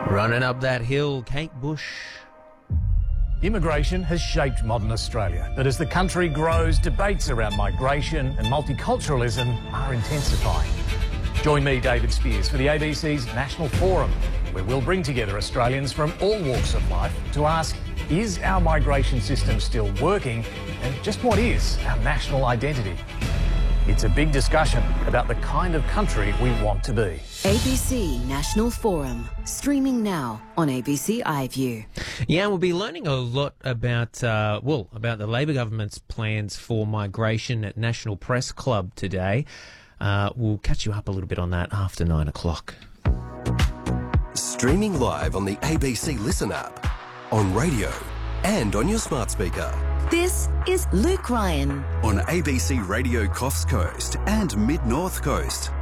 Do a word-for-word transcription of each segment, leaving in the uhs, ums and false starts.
Running up that hill, Kate Bush. Immigration has shaped modern Australia, but as the country grows, debates around migration and multiculturalism are intensifying. Join me, David Spears, for the A B C's National Forum, where we'll bring together Australians from all walks of life to ask, is our migration system still working, and just what is our national identity? It's a big discussion about the kind of country we want to be. A B C National Forum, streaming now on A B C iView. Yeah, we'll be learning a lot about, uh, well, about the Labor government's plans for migration at National Press Club today. Uh, we'll catch you up a little bit on that after nine o'clock. Streaming live on the A B C Listen app, on radio and on your smart speaker. This is Luke Ryan on A B C Radio Coffs Coast and Mid-North Coast.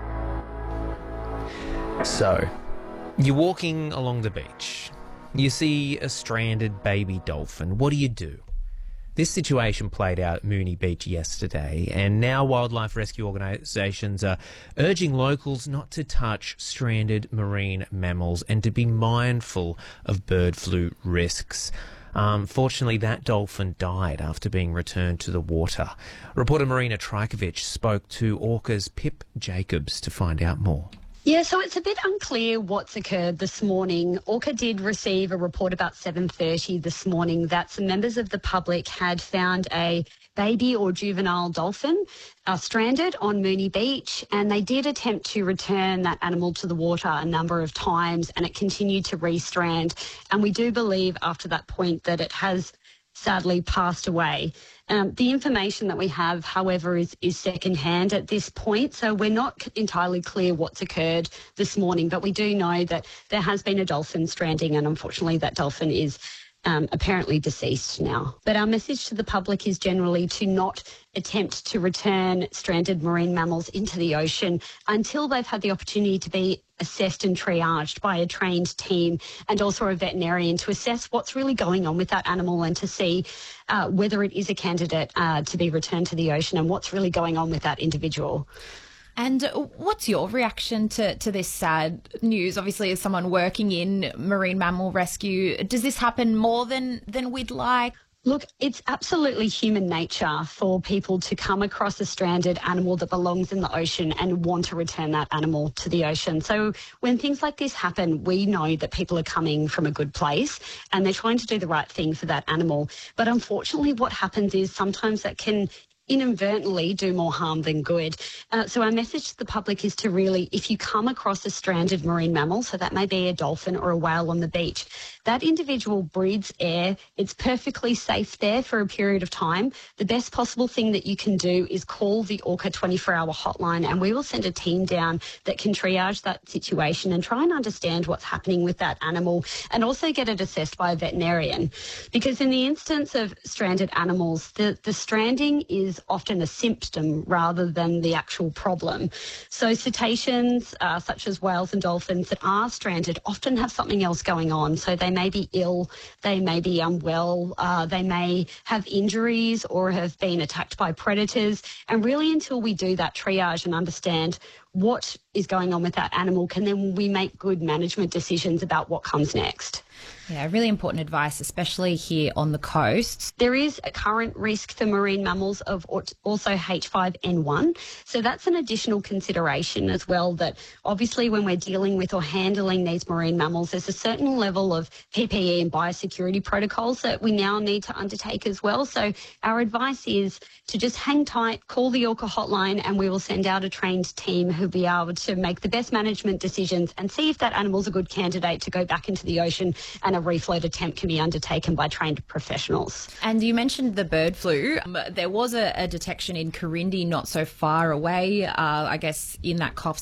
So, you're walking along the beach. You see a stranded baby dolphin. What do you do? This situation played out at Moonee Beach yesterday, and now wildlife rescue organisations are urging locals not to touch stranded marine mammals and to be mindful of bird flu risks. Um, fortunately, that dolphin died after being returned to the water. Reporter Marina Trajkovic spoke to Orca's Pip Jacobs to find out more. Yeah, so it's a bit unclear what's occurred this morning. Orca did receive a report about seven thirty this morning that some members of the public had found a baby or juvenile dolphin uh, stranded on Moonee Beach, and they did attempt to return that animal to the water a number of times, and it continued to re-strand. And we do believe after that point that it has sadly passed away. Um, the information that we have, however, is, is second-hand at this point, so we're not entirely clear what's occurred this morning, but we do know that there has been a dolphin stranding, and unfortunately that dolphin is um, apparently deceased now. But our message to the public is generally to not attempt to return stranded marine mammals into the ocean until they've had the opportunity to be assessed and triaged by a trained team and also a veterinarian to assess what's really going on with that animal and to see uh, whether it is a candidate uh, to be returned to the ocean and what's really going on with that individual. And what's your reaction to, to this sad news? Obviously, as someone working in marine mammal rescue, does this happen more than, than we'd like? Look, it's absolutely human nature for people to come across a stranded animal that belongs in the ocean and want to return that animal to the ocean. So when things like this happen, we know that people are coming from a good place and they're trying to do the right thing for that animal. But unfortunately, what happens is sometimes that can inadvertently do more harm than good. Uh, so our message to the public is to really, if you come across a stranded marine mammal, so that may be a dolphin or a whale on the beach, that individual breathes air. It's perfectly safe there for a period of time. The best possible thing that you can do is call the Orca twenty-four hour hotline, and we will send a team down that can triage that situation and try and understand what's happening with that animal and also get it assessed by a veterinarian. Because in the instance of stranded animals, the, the stranding is often a symptom rather than the actual problem. So cetaceans, uh, such as whales and dolphins that are stranded, often have something else going on. So they may be ill, they may be unwell, uh, they may have injuries or have been attacked by predators. And really, until we do that triage and understand what is going on with that animal, can then we make good management decisions about what comes next. Yeah, really important advice, especially here on the coast. There is a current risk for marine mammals of also H five N one. So that's an additional consideration as well, that obviously when we're dealing with or handling these marine mammals, there's a certain level of P P E and biosecurity protocols that we now need to undertake as well. So our advice is to just hang tight, call the Orca hotline, and we will send out a trained team who'll be able to make the best management decisions and see if that animal's a good candidate to go back into the ocean, and a refloat attempt can be undertaken by trained professionals. And you mentioned the bird flu. Um, there was a, a detection in Corindi not so far away, uh, I guess in that Coffs